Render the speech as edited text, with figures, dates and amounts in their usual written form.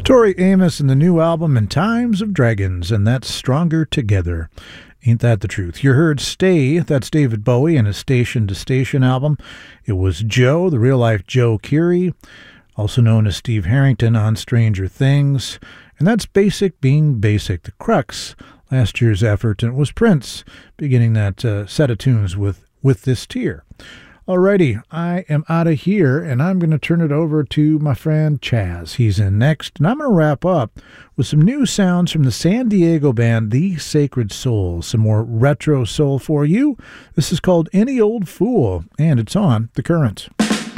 Tori Amos and the new album In Times of Dragons, and that's Stronger Together. Ain't that the truth? You heard Stay, that's David Bowie and his Station to Station album. It was Joe, the real-life Joe Keery, also known as Steve Harrington on Stranger Things. And that's Basic Being Basic, the crux, last year's effort, and it was Prince beginning that set of tunes with this tier. Alrighty, I am out of here, and I'm going to turn it over to my friend Chaz. He's in next, and I'm going to wrap up with some new sounds from the San Diego band The Sacred Soul. Some more retro soul for you. This is called Any Old Fool, and it's on The Current.